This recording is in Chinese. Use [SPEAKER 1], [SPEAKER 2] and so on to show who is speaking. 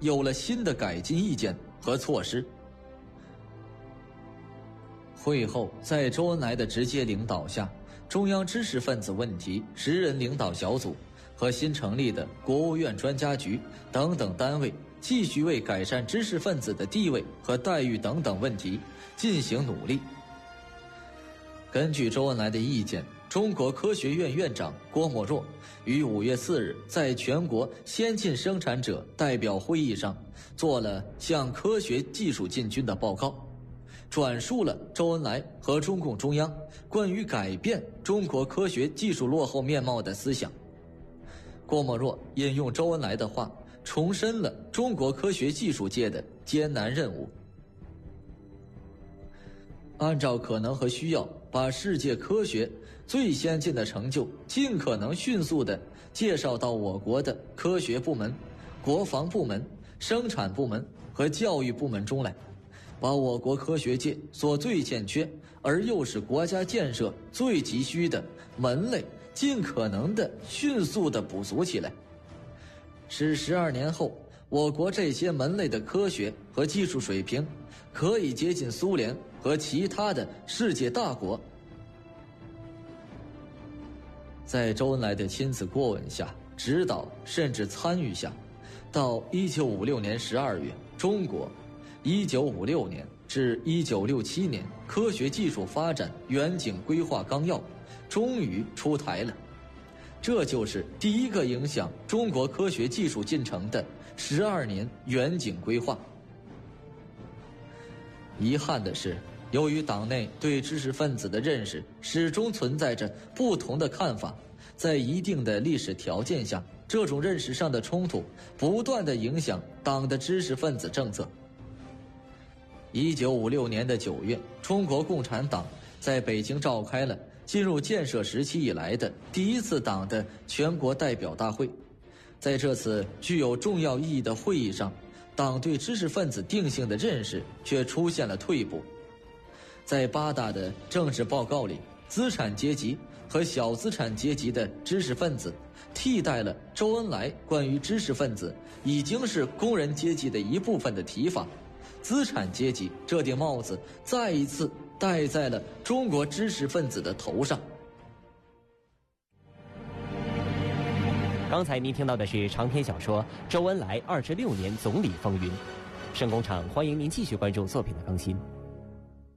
[SPEAKER 1] 有了新的改进意见和措施。会后，在周恩来的直接领导下，中央知识分子问题10人领导小组和新成立的国务院专家局等等单位继续为改善知识分子的地位和待遇等等问题进行努力。根据周恩来的意见，中国科学院院长郭沫若于5月4日在全国先进生产者代表会议上做了向科学技术进军的报告，转述了周恩来和中共中央关于改变中国科学技术落后面貌的思想。郭沫若引用周恩来的话，重申了中国科学技术界的艰难任务。按照可能和需要，把世界科学最先进的成就尽可能迅速地介绍到我国的科学部门、国防部门、生产部门和教育部门中来，把我国科学界所最欠缺而又是国家建设最急需的门类尽可能地迅速地补足起来，使12年后我国这些门类的科学和技术水平可以接近苏联和其他的世界大国。在周恩来的亲自过问下、指导甚至参与下，到1956年12月，中国1956年至1967年科学技术发展远景规划纲要终于出台了。这就是第一个影响中国科学技术进程的12年远景规划。遗憾的是，由于党内对知识分子的认识始终存在着不同的看法，在一定的历史条件下，这种认识上的冲突不断地影响党的知识分子政策。1956年的9月，中国共产党在北京召开了进入建设时期以来的第一次党的全国代表大会。在这次具有重要意义的会议上，党对知识分子定性的认识却出现了退步。在8大的政治报告里，资产阶级和小资产阶级的知识分子替代了周恩来关于知识分子已经是工人阶级的一部分的提法，资产阶级这顶帽子再一次戴在了中国知识分子的头上。
[SPEAKER 2] 刚才您听到的是长篇小说《周恩来26年总理风云》。盛工厂欢迎您继续关注作品的更新。